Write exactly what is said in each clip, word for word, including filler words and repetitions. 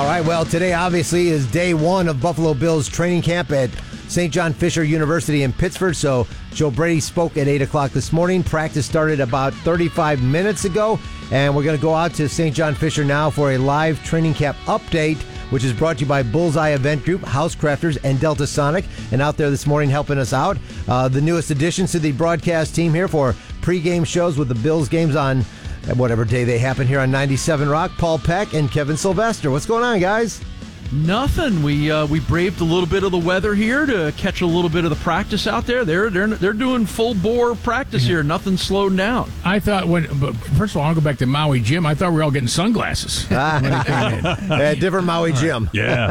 All right, well, today obviously is day one of Buffalo Bills training camp at Saint John Fisher University in Pittsburgh. So Joe Brady spoke at eight o'clock this morning. Practice started about thirty-five minutes ago, and we're going to go out to Saint John Fisher now for a live training camp update, which is brought to you by Bullseye Event Group, House Crafters, and Delta Sonic. And out there this morning helping us out, uh, the newest additions to the broadcast team here for pregame shows with the Bills games on whatever day they happen here on ninety-seven Rock, Paul Peck and Kevin Sylvester. What's going on, guys? Nothing. We uh, we braved a little bit of the weather here to catch a little bit of the practice out there. They're they're they're doing full bore practice here. Nothing slowed down. I thought when, but first of all, I'll go back to Maui Jim. I thought we were all getting sunglasses when they came in. Yeah, different Maui Jim.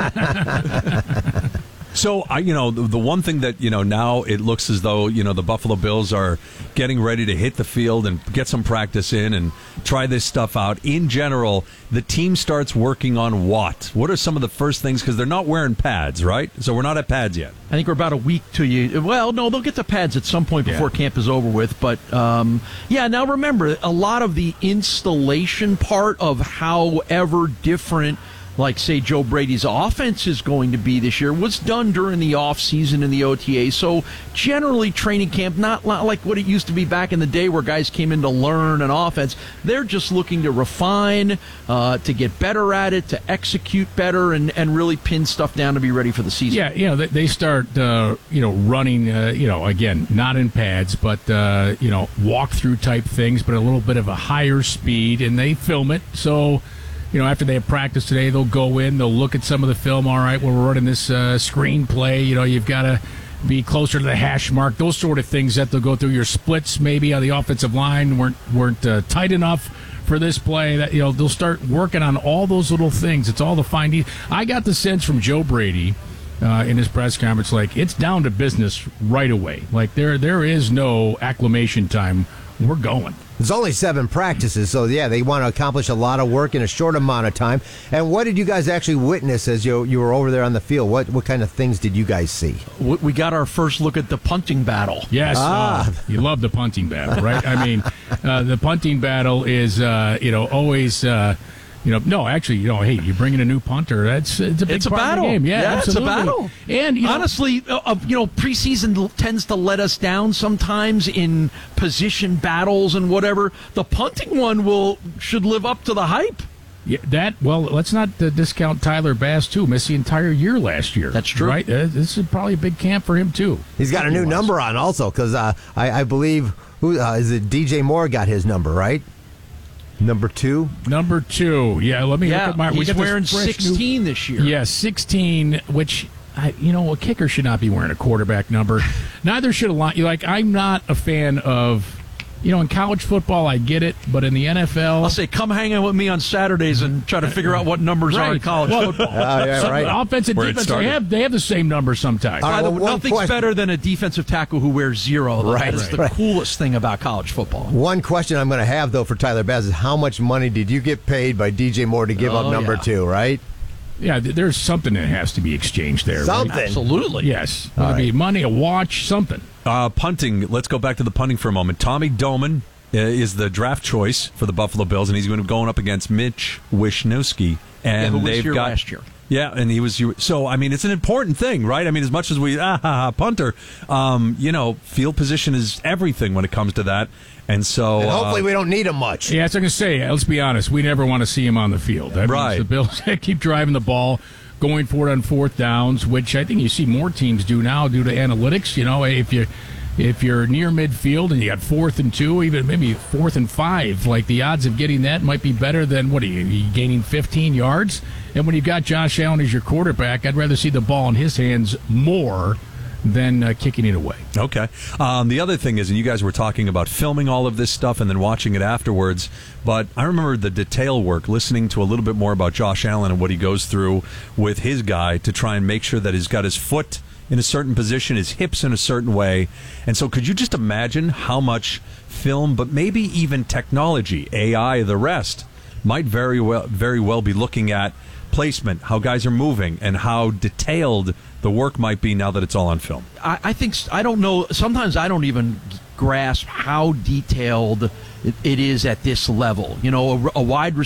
Yeah. So, I, you know, the, the one thing that, you know, now it looks as though, you know, the Buffalo Bills are getting ready to hit the field and get some practice in and try this stuff out. In general, the team starts working on what? What are some of the first things? Because they're not wearing pads, right? So we're not at pads yet. I think we're about a week to you. Well, no, they'll get the pads at some point before yeah. camp is over with. But, um, yeah, now remember, a lot of the installation part of however different, like, say, Joe Brady's offense is going to be this year, was done during the offseason in the O T A. So, generally, training camp, not like what it used to be back in the day where guys came in to learn an offense. They're just looking to refine, uh, to get better at it, to execute better, and, and really pin stuff down to be ready for the season. Yeah, you know, they, they start, uh, you know, running, uh, you know, again, not in pads, but, uh, you know, walk-through type things, but a little bit of a higher speed, and they film it. So, you know, after they have practice today, they'll go in, they'll look at some of the film. All right, well, we're running this uh, screenplay. You know, you've got to be closer to the hash mark. Those sort of things that they'll go through. Your splits maybe on the offensive line weren't weren't uh, tight enough for this play. That, you know, they'll start working on all those little things. It's all the fine detail. I got the sense from Joe Brady uh, in his press conference, like, it's down to business right away. Like, there there is no acclimation time. We're going. There's only seven practices, so yeah, they want to accomplish a lot of work in a short amount of time. And what did you guys actually witness as you you were over there on the field? What what kind of things did you guys see? We got our first look at the punting battle. Yes, ah. uh, you love the punting battle, right? I mean, uh, the punting battle is uh, you know always. Uh, You know, no, actually, you know, hey, you're bringing a new punter. That's it's a big it's a part battle. Of the game. Yeah, yeah absolutely. It's a battle. And you know, honestly, uh, you know, preseason tends to let us down sometimes in position battles and whatever. The punting one will should live up to the hype. Yeah, that well, let's not uh, discount Tyler Bass too. Missed the entire year last year. That's true. Right? Uh, this is probably a big camp for him too. He's got a new number on also because uh, I, I believe who uh, is it? D J Moore got his number, right? Number two? Number two. Yeah, let me yeah, look at my... He's we got wearing this sixteen new, this year. Yeah, sixteen, which, I, you know, a kicker should not be wearing a quarterback number. Neither should a line... Like, I'm not a fan of... You know, in college football, I get it, but in the N F L... I'll say, come hang out with me on Saturdays and try to figure out what numbers right. are in college well, football. Uh, yeah, right. So, offense and Where defense, they have, they have the same numbers sometimes. Right, By the well, way, nothing's question. better than a defensive tackle who wears zero. Though. Right, That is right. the Right. coolest thing about college football. One question I'm going to have, though, for Tyler Bass is how much money did you get paid by D J Moore to give Oh, up number yeah. two, right? Yeah, th- there's something that has to be exchanged there. Something. Right? Absolutely. Yes. Whether it be money, a watch, something. Uh, punting, let's go back to the punting for a moment. Tommy Doman uh, is the draft choice for the Buffalo Bills, and he's going to be going up against Mitch Wisniewski. And yeah, who was they've here got, last year. Yeah, and he was. So, I mean, it's an important thing, right? I mean, as much as we, ah, ha, ha, punter, um, you know, field position is everything when it comes to that. And so. And hopefully uh, we don't need him much. Yeah, that's what I'm going to say. Let's be honest. We never want to see him on the field. That Right. means the Bills keep driving the ball, going for it on fourth downs, which I think you see more teams do now due to analytics. You know, if you. If you're near midfield and you got fourth and two, even maybe fourth and five, like the odds of getting that might be better than, what are you, you gaining fifteen yards? And when you've got Josh Allen as your quarterback, I'd rather see the ball in his hands more than uh, kicking it away. Okay. Um, the other thing is, and you guys were talking about filming all of this stuff and then watching it afterwards, but I remember the detail work, listening to a little bit more about Josh Allen and what he goes through with his guy to try and make sure that he's got his foot in a certain position, his hips in a certain way. And so could you just imagine how much film, but maybe even technology, A I, the rest, might very well very well be looking at placement, how guys are moving, and how detailed the work might be now that it's all on film? I, I think, I don't know, sometimes I don't even grasp how detailed it, it is at this level. You know, a, a wide